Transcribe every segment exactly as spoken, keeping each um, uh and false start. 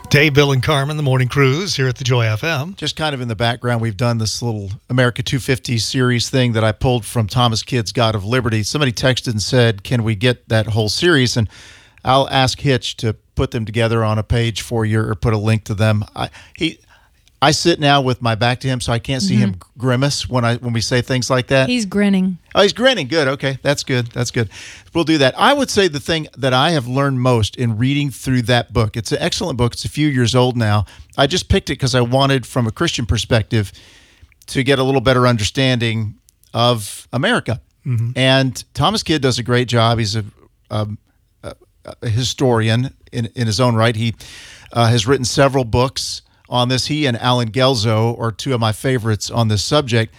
Dave, Bill, and Carmen, the Morning Cruise here at the Joy F M. Just kind of in the background, we've done this little America two fifty series thing that I pulled from Thomas Kidd's God of Liberty. Somebody texted and said, can we get that whole series? And I'll ask Hitch to put them together on a page for you or put a link to them. I, he, I sit now with my back to him, so I can't see mm-hmm. him grimace when I when we say things like that. He's grinning. Oh, he's grinning. Good. Okay, that's good. That's good. We'll do that. I would say the thing that I have learned most in reading through that book, it's an excellent book. It's a few years old now. I just picked it because I wanted, from a Christian perspective, to get a little better understanding of America. Mm-hmm. And Thomas Kidd does a great job. He's a, a, a historian in, in his own right. He uh, has written several books on this. He and Alan Gelzo are two of my favorites on this subject.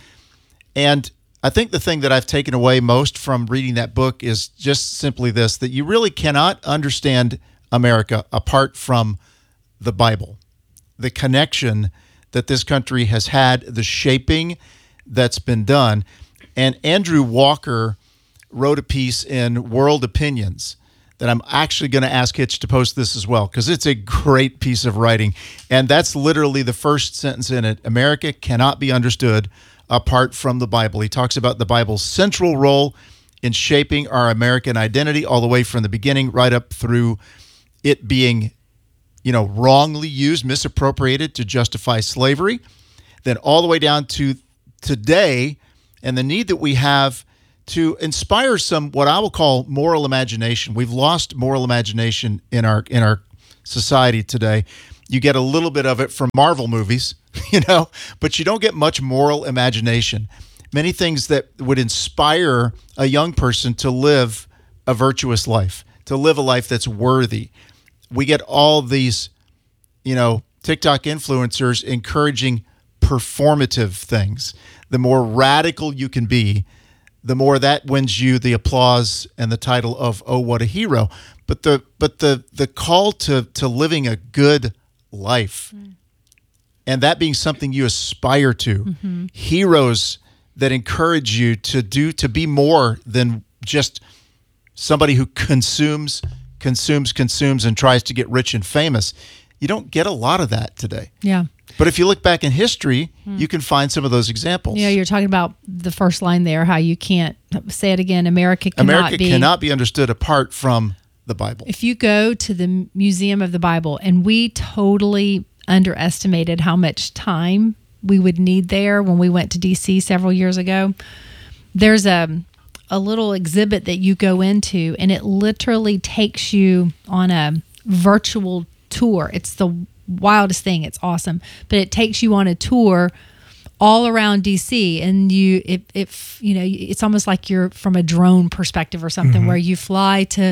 And I think the thing that I've taken away most from reading that book is just simply this, that you really cannot understand America apart from the Bible. The connection that this country has had, the shaping that's been done. And Andrew Walker wrote a piece in World Opinions that I'm actually going to ask Hitch to post this as well, because it's a great piece of writing. And that's literally the first sentence in it. America cannot be understood apart from the Bible. He talks about the Bible's central role in shaping our American identity all the way from the beginning right up through it being, you know, wrongly used, misappropriated to justify slavery, then all the way down to today and the need that we have to inspire some what I will call moral imagination. We've lost moral imagination in our in our society today. You get a little bit of it from Marvel movies, you know, but you don't get much moral imagination. Many things that would inspire a young person to live a virtuous life, to live a life that's worthy. We get all these, you know, TikTok influencers encouraging performative things. The more radical you can be, the more that wins you the applause and the title of, oh, what a hero. But the but the the call to to living a good life, mm. and that being something you aspire to, mm-hmm. heroes that encourage you to do, to be more than just somebody who consumes, consumes, consumes, and tries to get rich and famous. You don't get a lot of that today. Yeah. But if you look back in history, mm. you can find some of those examples. Yeah, you're talking about the first line there, how you can't, say it again, America cannot America be. cannot be understood apart from the Bible. If you go to the Museum of the Bible, and we totally underestimated how much time we would need there when we went to D C several years ago, there's a, a little exhibit that you go into, and it literally takes you on a virtual tour. It's the wildest thing. It's awesome. But it takes you on a tour all around D C, and you, it, it, you know, it's almost like you're from a drone perspective or something, mm-hmm. where you fly to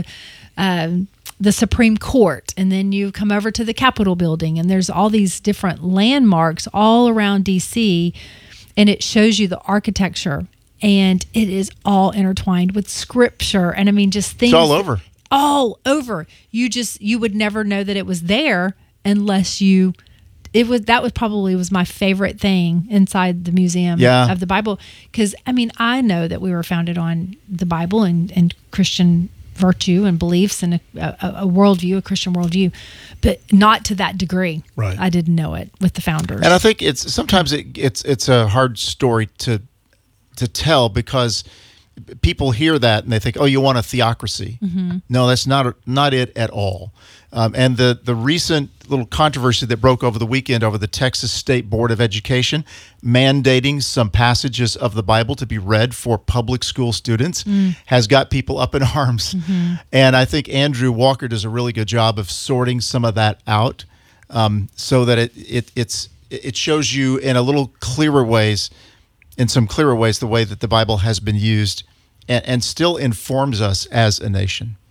um, the Supreme Court, and then you come over to the Capitol building, and there's all these different landmarks all around D C, and it shows you the architecture, and it is all intertwined with scripture. And I mean, just things. It's all over. All over. You just, you would never know that it was there unless you, it was, that was probably was my favorite thing inside the Museum yeah. of the Bible. Because, I mean, I know that we were founded on the Bible and, and Christian virtue and beliefs and a, a, a worldview, a Christian worldview, but not to that degree. Right. I didn't know it with the founders. And I think it's, sometimes it, it's, it's a hard story to, to tell, because people hear that and they think, oh, you want a theocracy. Mm-hmm. No, that's not not it at all. Um, and the, the recent little controversy that broke over the weekend over the Texas State Board of Education mandating some passages of the Bible to be read for public school students mm. has got people up in arms. Mm-hmm. And I think Andrew Walker does a really good job of sorting some of that out, um, so that it, it it's it shows you in a little clearer ways in some clearer ways the way that the Bible has been used, and, and still informs us as a nation.